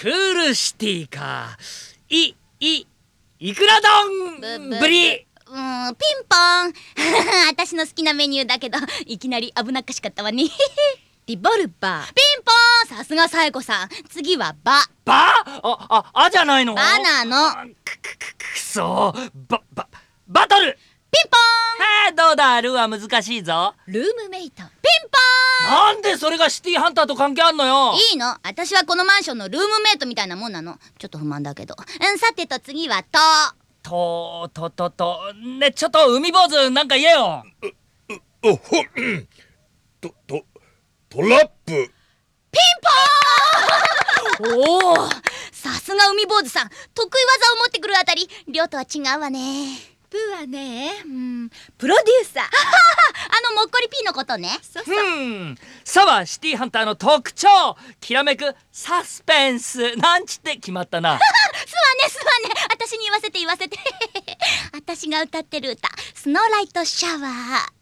クールシティか。いくら丼ぶり。 ピンポン私の好きなメニューだけど、いきなり危なっかしかったわねリボルバー。 ピンポン、さすがサエコさん。次はバ。 あじゃないの。 バなの。 くそバトル。 ピンポどうだ、ルーは難しいぞ。 ルームメイト。 ピンポなんでそれがシティハンターと関係あんのよ。 いいの、私はこのマンションのルームメイトみたいなもんなの。ちょっと不満だけど。さてと次はね、ちょっと海坊主なんか言えよ。 トラップ。 おお、さすが海坊主さん。得意技を持ってくるあたり、亮とは違うわね。 プーはね、プロデューサー。 もっこり P のことね。 そうそう。 さはシティハンターの特徴、きらめくサスペンスなんちって決まったな。 すわね、私に言わせて私が歌ってる歌、スノーライトシャワー。